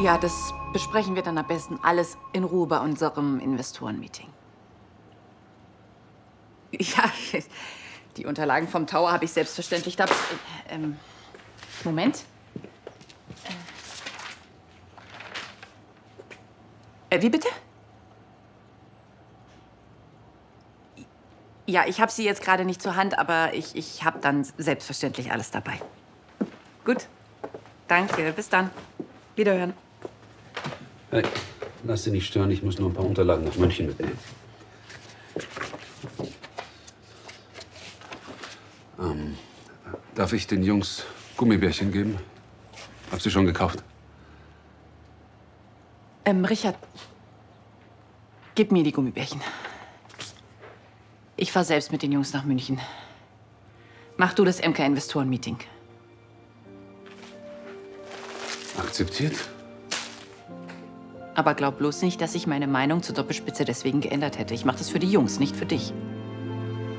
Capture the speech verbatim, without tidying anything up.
Ja, das besprechen wir dann am besten alles in Ruhe bei unserem Investorenmeeting. Ja, die Unterlagen vom Tower habe ich selbstverständlich da. Ähm, Moment. Äh, wie bitte? Ja, ich habe sie jetzt gerade nicht zur Hand, aber ich, ich habe dann selbstverständlich alles dabei. Gut. Danke. Bis dann. Wiederhören. Hey, lass dich nicht stören. Ich muss nur ein paar Unterlagen nach München mitnehmen. Ähm, darf ich den Jungs Gummibärchen geben? Hab sie schon gekauft. Ähm, Richard, gib mir die Gummibärchen. Ich fahr selbst mit den Jungs nach München. Mach du das M K-Investoren-Meeting. Akzeptiert? Aber glaub bloß nicht, dass ich meine Meinung zur Doppelspitze deswegen geändert hätte. Ich mach das für die Jungs, nicht für dich.